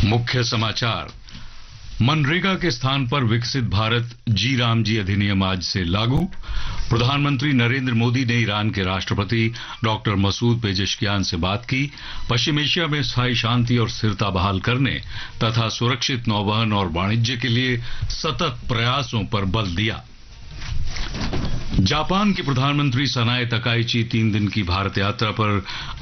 मुख्य समाचार। मनरेगा के स्थान पर विकसित भारत जी राम जी अधिनियम आज से लागू। प्रधानमंत्री नरेंद्र मोदी ने ईरान के राष्ट्रपति डॉक्टर मसूद पेजेश्कियान से बात की। पश्चिम एशिया में स्थायी शांति और स्थिरता बहाल करने तथा सुरक्षित नौवहन और वाणिज्य के लिए सतत प्रयासों पर बल दिया। जापान के प्रधानमंत्री सनाए तकाइची 3 दिन की भारत यात्रा पर